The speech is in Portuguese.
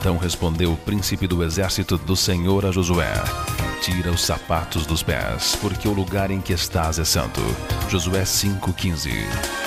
Então respondeu o príncipe do exército do Senhor a Josué: tira os sapatos dos pés, porque o lugar em que estás é santo. Josué 5:15.